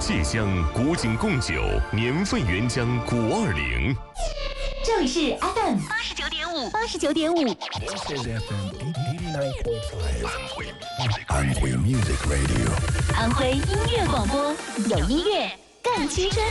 芥香古井贡酒，年份原浆520。 这里是 FM 89.5，89.5。 安徽 Music Radio， 安徽音乐广播，有音乐更青春。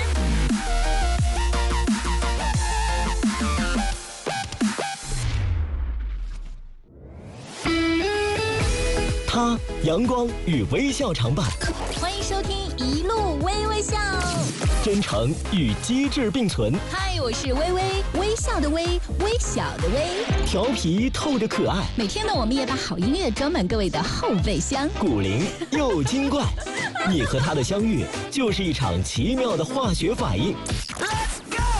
他阳光与微笑常伴， 欢迎收听一路微微笑， 真诚与机智并存。 嗨，我是微微，微笑的微，微小的微， 调皮透着可爱。 每天呢，我们也把好音乐装满各位的后备箱， 古灵又精怪，你和他的相遇就是一场奇妙的化学反应。Let's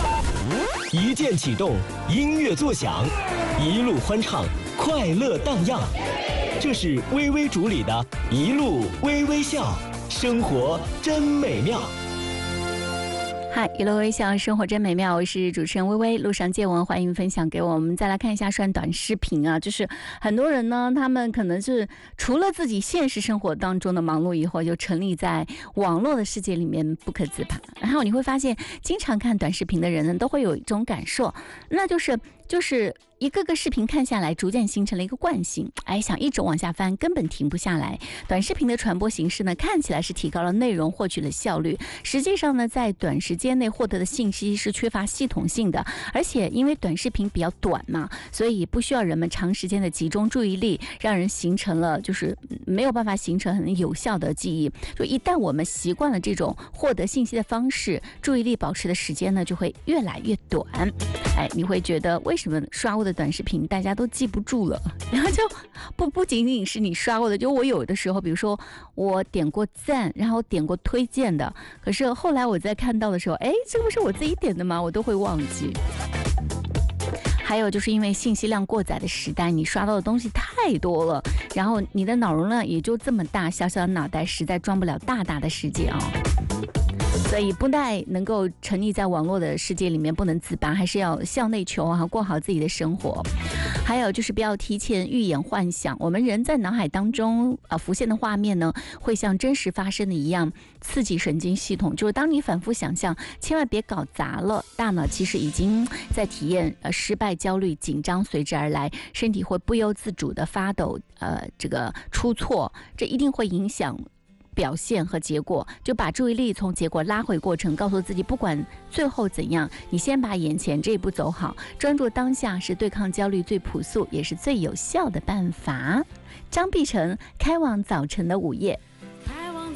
go！ 一键启动，音乐作响，一路欢唱，快乐荡漾。这是微微主理的一路微微笑，生活真美妙。 嗨，一路微笑，生活真美妙。我是主持人微微，路上见闻，欢迎分享给我们。再来看一下算短视频啊，就是很多人呢，他们可能是除了自己现实生活当中的忙碌以后，就沉溺在网络的世界里面不可自拔。然后你会发现，经常看短视频的人呢，都会有一种感受，那就是一个个视频看下来，逐渐形成了一个惯性，想一直往下翻，根本停不下来。短视频的传播形式呢，看起来是提高了内容获取的效率，实际上呢，在短时间内获得的信息是缺乏系统性的，而且因为短视频比较短嘛，所以不需要人们长时间的集中注意力，让人形成了就是没有办法形成很有效的记忆。就一旦我们习惯了这种获得信息的方式，注意力保持的时间呢就会越来越短。你会觉得为什么刷过的短视频大家都记不住了？然后就不仅仅是你刷过的，就我有的时候，比如说我点过赞，然后点过推荐的，可是后来我在看到的时候，这个不是我自己点的吗？我都会忘记。还有就是因为信息量过载的时代，你刷到的东西太多了，然后你的脑容量也就这么大，小小的脑袋实在装不了大大的世界啊。所以不但能够沉溺在网络的世界里面不能自拔，还是要向内求啊，过好自己的生活。还有就是不要提前预演幻想，我们人在脑海当中浮现的画面呢，会像真实发生的一样刺激神经系统。就是当你反复想象，千万别搞砸了，大脑其实已经在体验失败、焦虑、紧张随之而来，身体会不由自主的发抖，这个出错，这一定会影响表现和结果。就把注意力从结果拉回过程，告诉自己不管最后怎样，你先把眼前这一步走好，专注当下是对抗焦虑最朴素也是最有效的办法。张碧晨开往早晨的午夜。